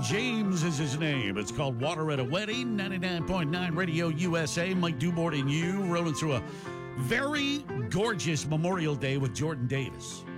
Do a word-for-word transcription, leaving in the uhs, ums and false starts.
James is his name. It's called Water at a Wedding. ninety-nine point nine Radio U S A. Mike Dubort and you rolling through a very gorgeous Memorial Day with Jordan Davis.